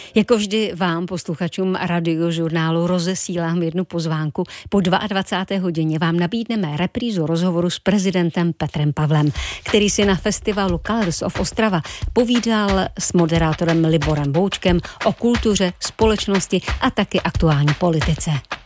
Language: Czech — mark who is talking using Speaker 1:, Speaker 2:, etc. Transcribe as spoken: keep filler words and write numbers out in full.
Speaker 1: Jako vždy vám, posluchačům Radiožurnálu, rozesílám jednu pozvánku. Po dvacáté druhé hodině vám nabídneme reprízu rozhovoru s prezidentem Petrem Pavlem, který si na festivalu Colors of Ostrava povídal s moderátorem Liborem Boučkem o kultuře, společnosti a taky aktuální politice.